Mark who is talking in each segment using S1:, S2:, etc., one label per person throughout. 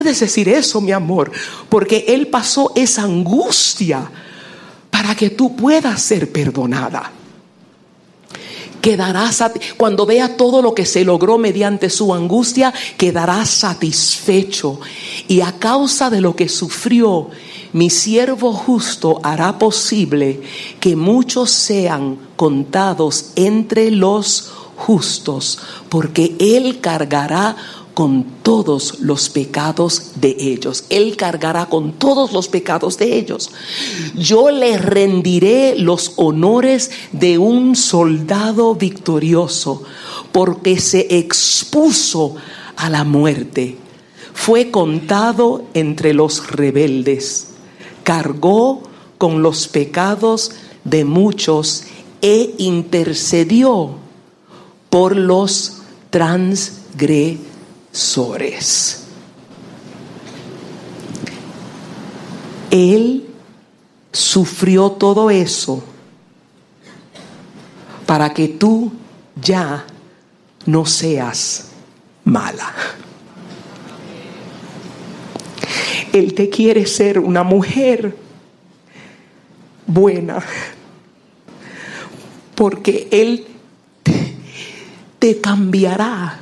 S1: puedes decir eso, mi amor, porque Él pasó esa angustia para que tú puedas ser perdonada. Cuando vea todo lo que se logró mediante su angustia, quedará satisfecho. Y a causa de lo que sufrió, mi siervo justo hará posible que muchos sean contados entre los justos, porque Él cargará con todos los pecados de ellos. Él cargará con todos los pecados de ellos. Yo le rendiré los honores de un soldado victorioso, porque se expuso a la muerte. Fue contado entre los rebeldes. Cargó con los pecados de muchos e intercedió por los transgresores. Él sufrió todo eso para que tú ya no seas mala. Él te quiere ser una mujer buena, porque Él te cambiará.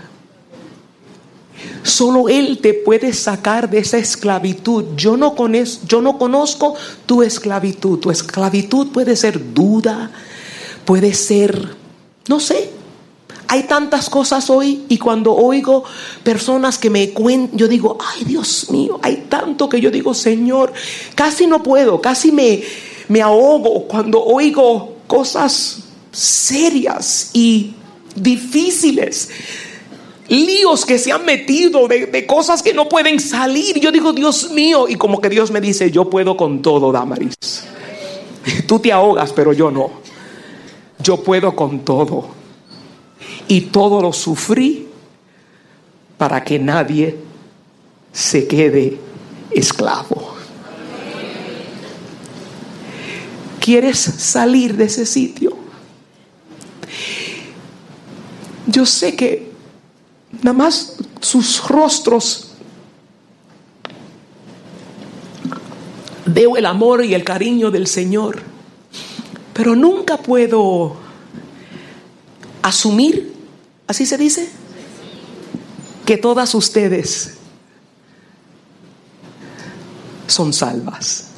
S1: Solo Él te puede sacar de esa esclavitud. Yo no conozco tu esclavitud. Tu esclavitud puede ser duda, puede ser, no sé. Hay tantas cosas hoy, y cuando oigo personas que me cuentan, yo digo, ay Dios mío, hay tanto que yo digo, Señor, casi no puedo, casi me ahogo cuando oigo cosas serias y difíciles. Líos que se han metido de cosas que no pueden salir. Yo digo, Dios mío, y como que Dios me dice, yo puedo con todo, Damaris. Tú te ahogas, pero yo no. Yo puedo con todo. Y todo lo sufrí para que nadie se quede esclavo. ¿Quieres salir de ese sitio? Yo sé que nada más sus rostros veo el amor y el cariño del Señor, pero nunca puedo asumir, así se dice, que todas ustedes son salvas.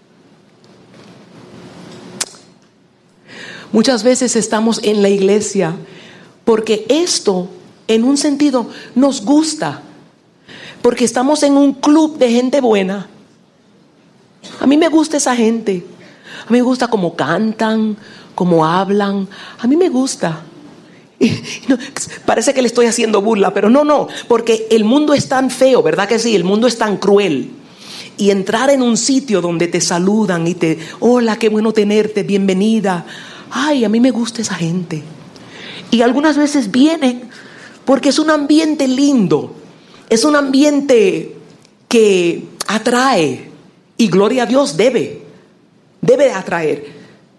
S1: Muchas veces estamos en la iglesia porque esto, en un sentido, nos gusta, porque estamos en un club de gente buena. A mí me gusta esa gente. A mí me gusta cómo cantan, cómo hablan. A mí me gusta. Y no, parece que le estoy haciendo burla, pero no, porque el mundo es tan feo, ¿verdad que sí? El mundo es tan cruel. Y entrar en un sitio donde te saludan y hola, qué bueno tenerte, bienvenida. Ay, a mí me gusta esa gente. Y algunas veces vienen porque es un ambiente lindo, es un ambiente que atrae, y gloria a Dios, debe de atraer.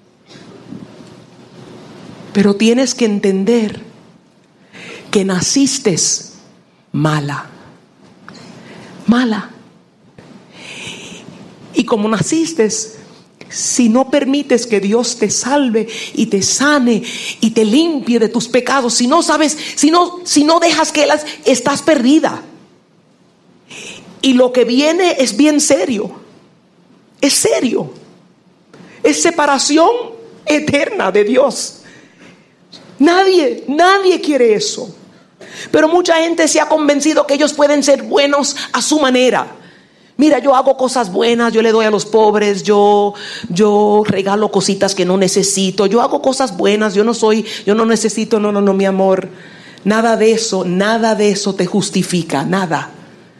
S1: Pero tienes que entender que naciste mala. Y como naciste, si no permites que Dios te salve y te sane y te limpie de tus pecados, si no dejas que estás perdida. Y lo que viene es bien serio. Es serio. Es separación eterna de Dios. Nadie quiere eso. Pero mucha gente se ha convencido que ellos pueden ser buenos a su manera. Mira, yo hago cosas buenas, yo le doy a los pobres, yo regalo cositas que no necesito, yo hago cosas buenas, yo no necesito, no, mi amor. Nada de eso te justifica, nada.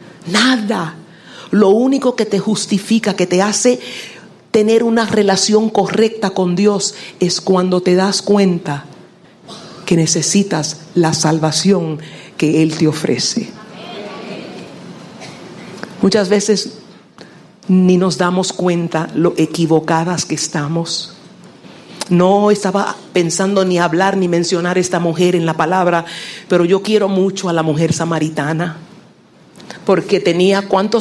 S1: Lo único que te justifica, que te hace tener una relación correcta con Dios, es cuando te das cuenta que necesitas la salvación que Él te ofrece. Muchas veces ni nos damos cuenta lo equivocadas que estamos. No estaba pensando ni hablar ni mencionar esta mujer en la palabra, pero yo quiero mucho a la mujer samaritana. porque tenía ¿cuántos